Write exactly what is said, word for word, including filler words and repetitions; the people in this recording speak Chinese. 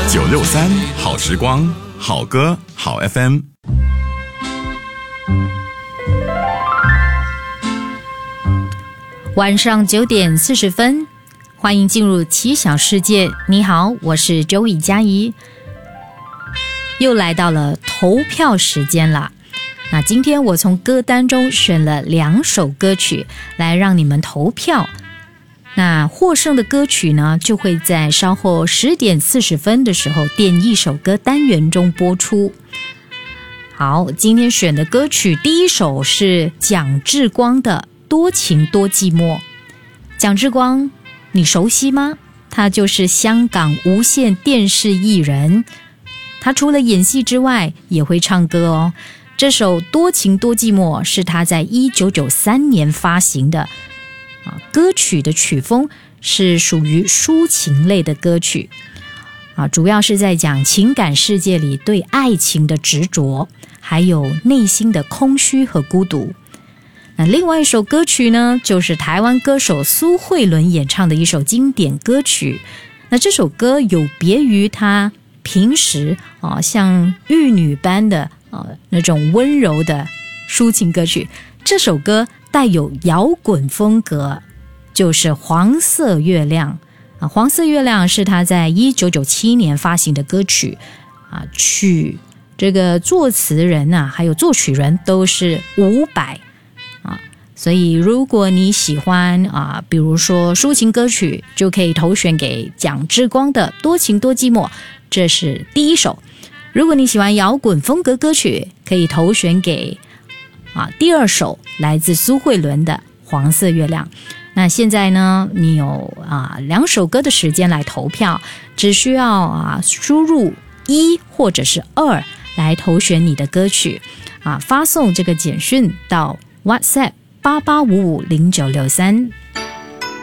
九六三好时光，好歌好 F M。 晚上九点四十分，欢迎进入奇想世界。你好，我是周以佳怡，又来到了投票时间了。那今天我从歌单中选了两首歌曲来让你们投票。那获胜的歌曲呢，就会在稍后十点四十分的时候点一首歌单元中播出。好，今天选的歌曲第一首是蒋志光的多情多寂寞。蒋志光你熟悉吗？他就是香港无线电视艺人，他除了演戏之外也会唱歌哦。这首多情多寂寞是他在一九九三年发行的，啊，歌曲的曲风是属于抒情类的歌曲，啊，主要是在讲情感世界里对爱情的执着，还有内心的空虚和孤独。那另外一首歌曲呢，就是台湾歌手苏慧伦演唱的一首经典歌曲。那这首歌有别于他平时啊像玉女般的啊那种温柔的抒情歌曲，这首歌带有摇滚风格，就是黄色月亮啊。黄色月亮是他在一九九七年发行的歌曲啊，曲这个作词人啊还有作曲人都是伍佰啊。所以如果你喜欢啊，比如说抒情歌曲，就可以投选给蒋志光的多情多寂寞，这是第一首。如果你喜欢摇滚风格歌曲，可以投选给啊第二首，来自苏慧伦的黄色月亮。那现在呢，你有啊两首歌的时间来投票，只需要啊输入一或者是二来投选你的歌曲啊，发送这个简讯到 WhatsApp 八八五五零九六三。